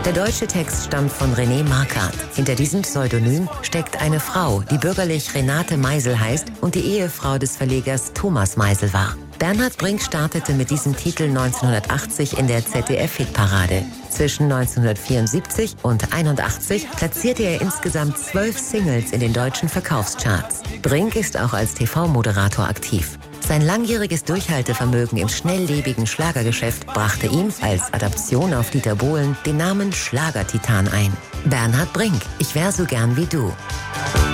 Der deutsche Text stammt von René Marquardt. Hinter diesem Pseudonym steckt eine Frau, die bürgerlich Renate Meisel heißt und die Ehefrau des Verlegers Thomas Meisel war. Bernhard Brink startete mit diesem Titel 1980 in der ZDF-Hitparade. Zwischen 1974 und 1981 platzierte er insgesamt 12 Singles in den deutschen Verkaufscharts. Brink ist auch als TV-Moderator aktiv. Sein langjähriges Durchhaltevermögen im schnelllebigen Schlagergeschäft brachte ihm als Adaption auf Dieter Bohlen den Namen Schlagertitan ein. Bernhard Brink, ich wär so gern wie du.